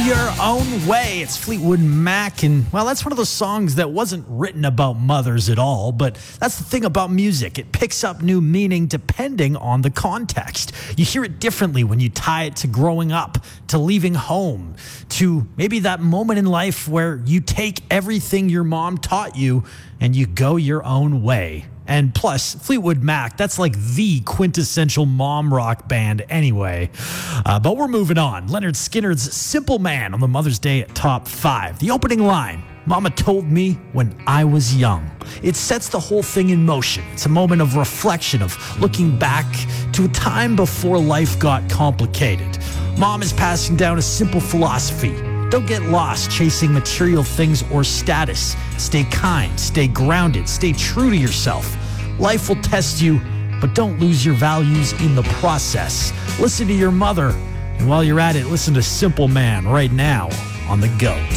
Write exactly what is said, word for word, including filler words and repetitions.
Your Own Way. It's Fleetwood Mac, and well, that's one of those songs that wasn't written about mothers at all, but that's the thing about music. It picks up new meaning depending on the context. You hear it differently when you tie it to growing up, to leaving home, to maybe that moment in life where you take everything your mom taught you and you go your own way. And plus, Fleetwood Mac, that's like the quintessential mom rock band anyway. Uh, but we're moving on. Leonard Skinner's Simple Man on the Mother's Day at Top five. The opening line, Mama told me when I was young. It sets the whole thing in motion. It's a moment of reflection, of looking back to a time before life got complicated. Mom is passing down a simple philosophy. Don't get lost chasing material things or status. Stay kind, stay grounded, stay true to yourself. Life will test you, but don't lose your values in the process. Listen to your mother, and while you're at it, listen to Simple Man right now on The Goat.